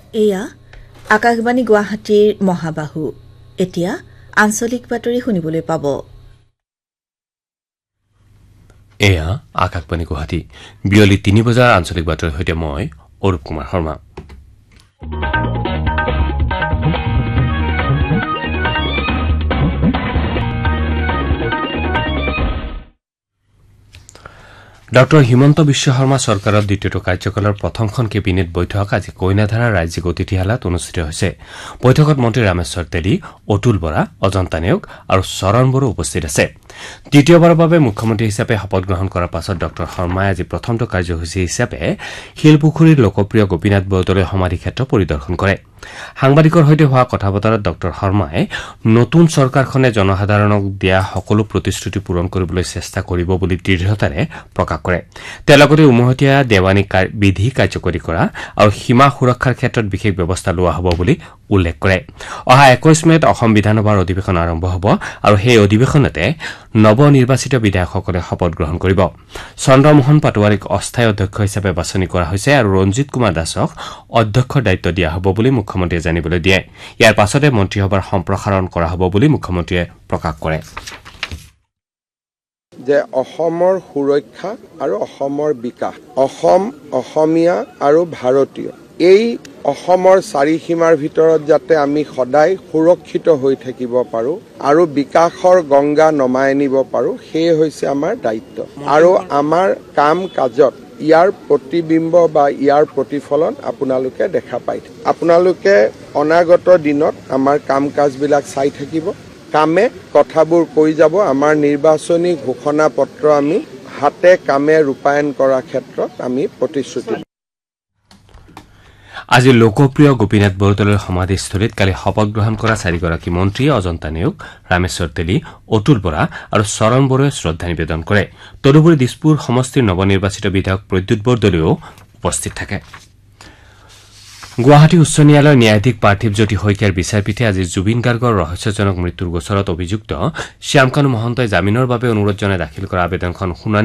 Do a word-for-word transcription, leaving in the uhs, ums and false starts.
এয়া আকাশবাণী গুৱাহাটীৰ মহাবাহু এতিয়া আঞ্চলিক বাতৰি শুনিবলৈ পাব এয়া আকাশবাণী গুৱাহাটী বিয়লি তিনি বজাৰ আঞ্চলিক বাতৰিৰ সৈতে মই অৰূপ কুমাৰ শৰ্মা ডক্টৰ হিমন্ত বিশ্ব শৰ্মা চৰকাৰৰ দ্বিতীয়টো কাৰ্যকালৰ প্ৰথমখন কেবিনেট বৈঠক আজি কইনাধাৰা ৰাজ্যিক অতিথিশালাত অনুষ্ঠিত হৈছে বৈঠকত মন্ত্ৰী ৰামেশ্বৰ তেলী অতুল বৰা অজন্তা নেওগ আৰু চৰণ বড়ো উপস্থিত আছে দ্বিতীয়বাৰৰ বাবে মুখ্যমন্ত্ৰী হিচাপে শপত গ্ৰহণ কৰাৰ পাছত ডক্টৰ শৰ্মাই আজি প্ৰথমটো কাৰ্যসূচী হিচাপে শিলপুখুৰীৰ লোকপ্ৰিয় গোপীনাথ বৰদলৈ সমাধি ক্ষেত্ৰ পৰিদৰ্শন কৰে সাংবাদিকৰ সৈতে হোৱা কথা বতৰাত ডক্টৰ শৰ্মাই নতুন চৰকাৰখনে জনসাধাৰণক দিয়া সকলো প্ৰতিশ্ৰুতি পূৰণ কৰিবলৈ চেষ্টা কৰিব বুলি দৃঢ়তাৰে প্ৰকাশ কৰে তেওঁ লগতে উমহতীয়া দেৱানী বিধি কাৰ্যকৰী কৰা আৰু সীমা সুৰক্ষাৰ ক্ষেত্ৰত বিশেষ ব্যৱস্থা লোৱা হ'ব বুলি উল্লেখ কৰে অহা একৈশ মেত অসম বিধানসভাৰ অধিৱেশন আৰম্ভ হ'ব আৰু সেই অধিৱেশনতে নৱনিৰ্বাচিত বিধায়কসকলে শপত গ্ৰহণ কৰিব চন্দ্ৰমোহন পাটোৱাৰীক অস্থায়ী অধ্যক্ষ হিচাপে বাছনি কৰা হৈছে আৰু ৰঞ্জিত কুমাৰ দাসক অধ্যক্ষৰ দায়িত্ব দিয়া হ'ব বুলি মুখ্যমন্ত্ৰীয়ে জানিবলৈ দিয়ে ইয়াৰ পাছতে মন্ত্ৰীসভাৰ সম্প্ৰসাৰণ কৰা হ'ব বুলি মুখ্যমন্ত্ৰীয়ে প্ৰকাশ কৰে যে অসমৰ সুৰক্ষা আৰু অসমৰ বিকাশ অসম অসমীয়া আৰু ভাৰতীয় এই অসমৰ চাৰি সীমাৰ ভিতৰত যাতে আমি সদায় সুৰক্ষিত হৈ থাকিব পাৰো আৰু বিকাশৰ গংগা নমাই আনিব পাৰো সেই হৈছে আমাৰ দায়িত্ব আৰু আমাৰ কাম কাজত ইয়াৰ প্ৰতিবিম্ব বা ইয়াৰ প্ৰতিফলন আপোনালোকে দেখা পায় আপোনালোকে অনাগত দিনত আমাৰ কাম কাজবিলাক চাই থাকিব কামে কথাবোৰ কৈ যাব আমাৰ নিৰ্বাচনী ঘোষণা পত্ৰ আমি হাতে কামে ৰূপায়ণ কৰাৰ ক্ষেত্ৰত আমি প্ৰতিশ্ৰুতি আজি লোকপ্ৰিয় গোপীনাথ বৰদলৈৰ সমাধিস্থলীত কালি শপত গ্ৰহণ কৰা চাৰিগৰাকী মন্ত্ৰী অজন্তা নেওগ ৰামেশ্বৰ তেলী অতুল বৰা আৰু চৰণ বড়োৱে শ্ৰদ্ধা নিবেদন কৰে তদুপৰি দিছপুৰ সমষ্টিৰ নৱনিৰ্বাচিত বিধায়ক প্ৰদ্যুৎ বৰদলৈও উপস্থিত থাকে গুৱাহাটী উচ্চ ন্যায়ালয়ৰ ন্যায়াধীশ পাৰ্থিৱ জ্যোতি শইকীয়াৰ বিচাৰপীঠে আজি জুবিন গাৰ্গৰ ৰহস্যজনক মৃত্যুৰ গোচৰত অভিযুক্ত শ্যামকানু মহন্তই জামিনৰ বাবে অনুৰোধ জনাই দাখিল কৰা আবেদনখন শুনানি